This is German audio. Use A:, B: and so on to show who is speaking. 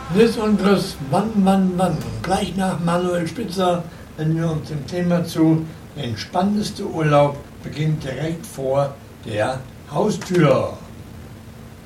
A: This und das Wann. Und gleich nach Manuel Spitzer wenden wir uns dem Thema zu. Der entspannteste Urlaub beginnt direkt vor der Haustür.